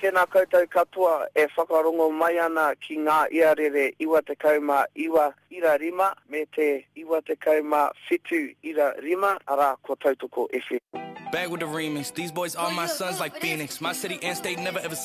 tēnā koutou katoa e whakarongo mai ana ki ngā iarere 29 ira rima me te 27 ira rima ara ko Tautoko FM. Back with the remix. These boys are my sons like Phoenix. My city and state never ever